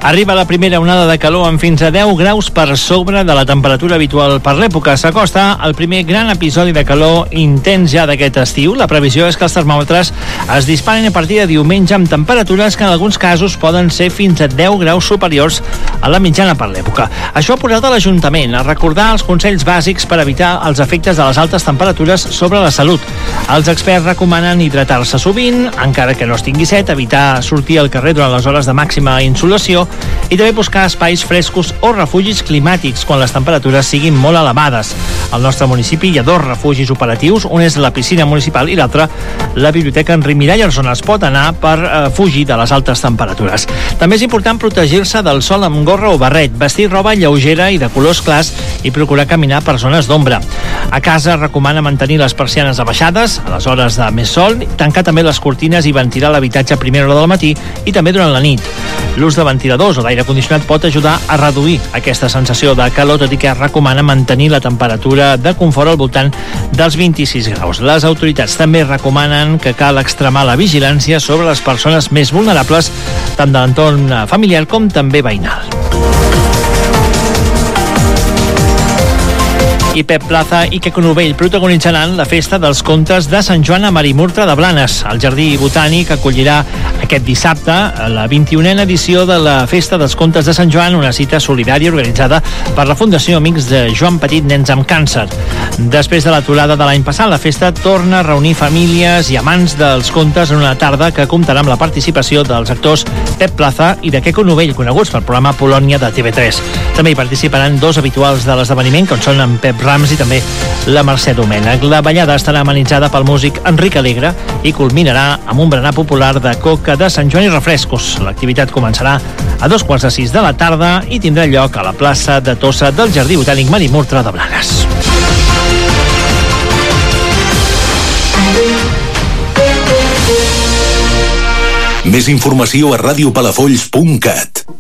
Arriba la primera onada de calor amb fins a 10 graus per sobre de la temperatura habitual per l'època. S'acosta el primer gran episodi de calor intens ja d'aquest estiu. La previsió és que els termòmetres es disparen a partir de diumenge amb temperatures que en alguns casos poden ser fins a 10 graus superiors a la mitjana per l'època. Això ha portat a l'Ajuntament a recordar els consells bàsics per evitar els efectes de les altes temperatures sobre la salut. Els experts recomanen hidratar-se sovint, encara que no es tingui set, evitar sortir al carrer durant les hores de màxima insolació i també buscar espais frescos o refugis climàtics quan les temperatures siguin molt elevades. Al nostre municipi hi ha 2 refugis operatius, un és la piscina municipal i l'altre la biblioteca Enric Miralles, on es pot anar per fugir de les altes temperatures. També és important protegir-se del sol amb gorra o barret, vestir roba lleugera i de colors clars i procurar caminar per zones d'ombra. A casa recomana mantenir les persianes abaixades a les hores de més sol, tancar també les cortines i ventilar l'habitatge a primera hora del matí i també durant la nit. L'ús de ventiladors o d'aire condicionat pot ajudar a reduir aquesta sensació de calor, tot i que es recomana mantenir la temperatura de confort al voltant dels 26 graus. Les autoritats també recomanen que cal extremar la vigilància sobre les persones més vulnerables, tant de l'entorn familiar com també veïnal. I Pep Plaza i Quico Novell protagonitzaran la festa dels contes de Sant Joan a Marimurtra de Blanes. El Jardí Botànic acollirà aquest dissabte la 21a edició de la Festa dels Contes de Sant Joan, una cita solidària organitzada per la Fundació Amics de Joan Petit Nens amb Càncer. Després de l'aturada de l'any passat, la festa torna a reunir famílies i amants dels contes en una tarda que comptarà amb la participació dels actors Pep Plaza i de Quico Novell, coneguts pel programa Polònia de TV3. També hi participaran 2 habituals de l'esdeveniment, com són en Pep Rams i també la Mercè Domènech. La ballada estarà amenitzada pel músic Enric Alegre i culminarà amb un berenar popular de coca de Sant Joan i refrescos. L'activitat començarà a 5:45 de la tarda i tindrà lloc a la plaça de Tossa del Jardí Botànic Marimurtra de Blanes. Més informació a radiopalafolls.cat.